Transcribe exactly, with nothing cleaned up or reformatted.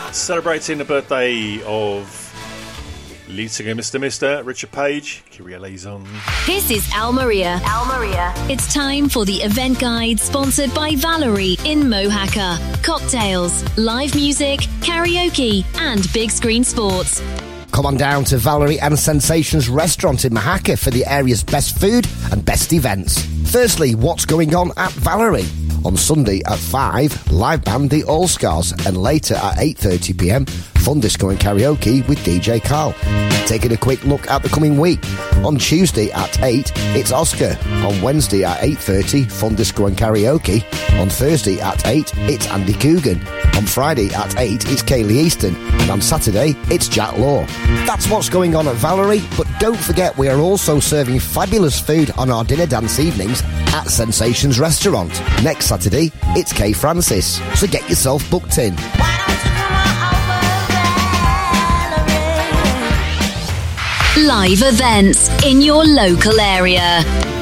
Celebrating the birthday of lead singer Mister Mister Richard Page. Kyrie eleison. This is Al Maria. Al Maria. It's time for the event guide sponsored by Valerie in Mohacker. Cocktails, live music, karaoke, and big screen sports. Come on down to Valerie and Sensations Restaurant in Mohacker for the area's best food and best events. Firstly, what's going on at Valerie? On Sunday at five, live band The All Scars, and later at eight thirty p m, fun disco and karaoke with D J Carl. Taking a quick look at the coming week. On Tuesday at eight, it's Oscar. On Wednesday at eight thirty, fun disco and karaoke. On Thursday at eight, it's Andy Coogan. On Friday at eight, it's Kaylee Easton. And on Saturday, it's Jack Law. That's what's going on at Valerie, but don't forget we are also serving fabulous food on our dinner dance evenings at Sensations Restaurant. Next Saturday, it's Kay Francis, so get yourself booked in. Live events in your local area.